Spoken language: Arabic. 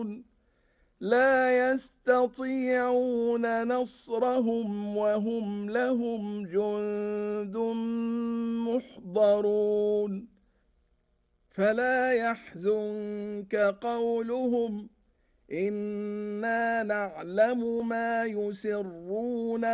لا يستطيعون نصرهم وهم لهم جند محضرون فلا يحزنك قولهم إنا نعلم ما يسرون